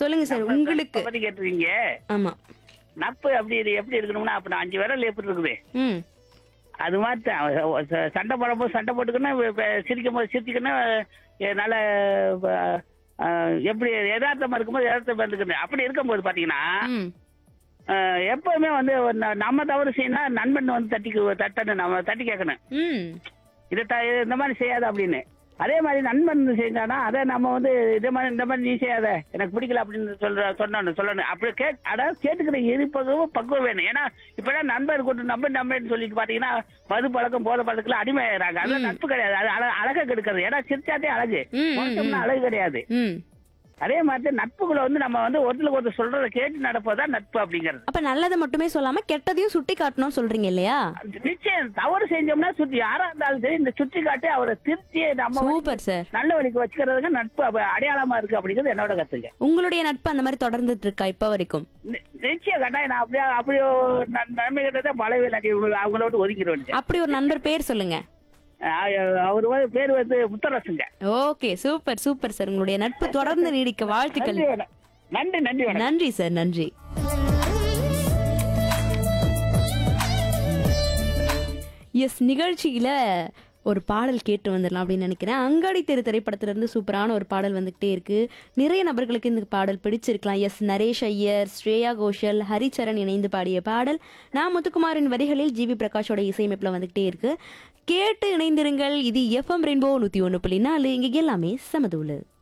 சொல்லுங்க சார் உங்களுக்கு. பத்தி கேட்டிருக்கீங்க. ஆமா. நட்பு அப்படி எப்படி இருக்கணும்னா அப்ப 5 விரல் எப்படி இருக்குது ம். அது மாதிரி தான். சண்டை போடும்போது சண்டை போட்டுக்கணும், சிரிக்கும் போது சிரிச்சுக்கணும், நல்ல எப்படி யதார்த்தமா இருக்கும்போது யதார்த்தமா இருக்கணும். அப்படி இருக்கும்போது பாத்தீங்கன்னா ம். எப்பவுமே வந்து நம்ம தவறு செய்யணும், நண்பன் வந்து தட்டணும், நம்ம தட்டி கேட்கணும். ம். இந்த மாதிரி செய்யாத அப்படின்னு. அதே மாதிரி நண்பன் செஞ்சானா அதை நம்ம வந்து இந்த மாதிரி நீ செய்யாத, எனக்கு பிடிக்கல அப்படின்னு சொல்லணும். அப்படி அதாவது கேட்டுக்கிற இருப்பதும் பக்குவம் வேணும். ஏன்னா இப்பெல்லாம் நண்பர் கொண்டு நம்பன்னு சொல்லிட்டு பாத்தீங்கன்னா மது பழக்கம் போத பழக்கத்துல அடிமையாகிறாங்க. அதெல்லாம் நட்பு கிடையாது, அது அழகை கெடுக்கிறது. ஏன்னா சிரிச்சாதே அழகு, அழகு கிடையாது. ம். அதே மாதிரி நட்புகளை வந்து நம்ம வந்து ஒருத்தருக்கு ஒருத்தர் சொல்றதை கேட்டு நடப்பதுதான் நட்பு அப்படிங்கிறது. அப்ப நல்லதை மட்டுமே சொல்லாம கெட்டதையும் சுட்டி காட்டணும்னு சொல்றீங்க இல்லையா? நிச்சயம் தவறு செஞ்சோம்னா சுத்தி யாரா இருந்தாலும் சரி இந்த சுட்டி காட்டி அவரை திருத்தியே நம்ம சூப்பர் சார். நல்ல வழிக்கு வச்சுக்கிறதுக்கு நட்பு அடையாளமா இருக்கு அப்படிங்கிறது என்னோட கருத்துங்க. உங்களுடைய நட்பு அந்த மாதிரி தொடர்ந்துட்டு இருக்கா இப்ப வரைக்கும்? நிச்சயம் கட்டாயம். நான் அப்படியோ நன்மை கிட்டதான் பழவே அவங்களோட ஒதுக்கிடுவேன். அப்படி ஒரு நண்பர் பேர் சொல்லுங்க. அவரு பேர் வந்து முத்தரசுங்க. Okay, super super sir. உங்களுடைய நட்பு தொடர்ந்து நீடிக்க வாழ்த்துக்கள். நன்றி நன்றி நன்றி சார், நன்றி. எஸ், நிகழ்ச்சியில ஒரு பாடல் கேட்டு வந்துடலாம் அப்படின்னு நினைக்கிறேன். அங்காடி தெரு திரைப்படத்துல இருந்து சூப்பரான ஒரு பாடல் வந்துகிட்டே இருக்கு. நிறைய நபர்களுக்கு இந்த பாடல் பிடிச்சிருக்கலாம். எஸ், நரேஷ் ஐயர், ஸ்ரேயா கோஷல், ஹரிச்சரன் இணைந்து பாடிய பாடல். நான் முத்துக்குமாரின் வரிகளில் ஜிவி பிரகாஷோட இசையமைப்புல வந்துகிட்டே இருக்கு. கேட்டு இணைந்திருங்கள். இது எஃப்எம் ரெயின்போ 101.4. இங்க எல்லாமே சமதூளு.